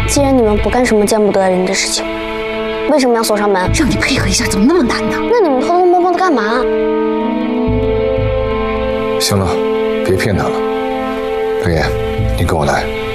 既然你们不干什么见不得人的事情，为什么要锁上门？ 让你配合一下，怎么那么难呢？ 那你们偷偷摸摸的干嘛？ 行了，别骗他了。裴岩，你跟我来。